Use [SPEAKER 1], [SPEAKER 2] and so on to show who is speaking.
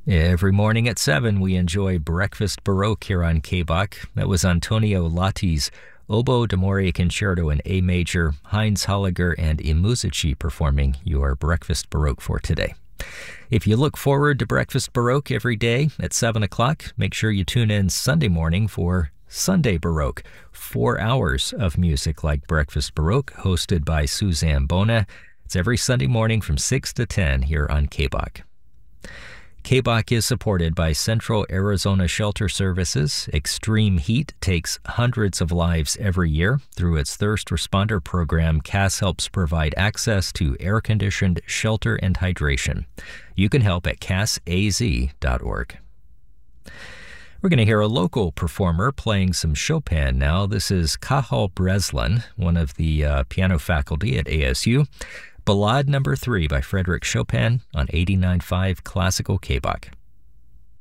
[SPEAKER 1] Every morning at 7, we enjoy Breakfast Baroque here on KBOC. That was Antonio Latti's Oboe d'Amore Concerto in A Major, Heinz Holliger and Imuzici performing your Breakfast Baroque for today. If you look forward to Breakfast Baroque every day at 7 o'clock, make sure you tune in Sunday morning for Sunday Baroque, 4 hours of music like Breakfast Baroque, hosted by Suzanne Bona. It's every Sunday morning from 6 to 10 here on KBOC. KBOC is supported by Central Arizona Shelter Services. Extreme heat takes hundreds of lives every year. Through its thirst responder program, CAS helps provide access to air-conditioned shelter and hydration. You can help at casaz.org. We're going to hear a local performer playing some Chopin now. This is Cathal Breslin, one of the piano faculty at ASU. Ballade No. 3 by Frédéric Chopin on 89.5 Classical KBOC.